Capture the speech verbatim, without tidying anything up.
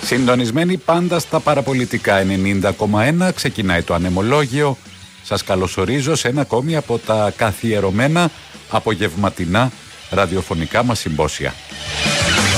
Συντονισμένοι πάντα στα παραπολιτικά ενενήντα κόμμα ένα, ξεκινάει το ανεμολόγιο. Σας καλωσορίζω σε ένα ακόμη από τα καθιερωμένα απογευματινά ραδιοφωνικά μας συμπόσια.